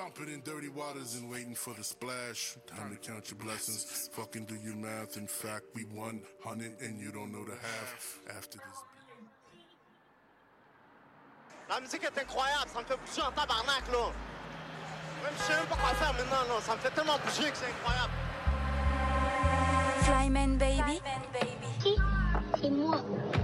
Jumping in dirty waters and waiting for the splash. Time to count your blessings. Fucking do your math. In fact, we 100 and you don't know the half. After this. La musique est incroyable, ça me fait bouger en tabarnak là. Même je sais même pas quoi faire maintenant là, ça me fait tellement bouger que c'est incroyable. Flyman baby. Qui? C'est moi.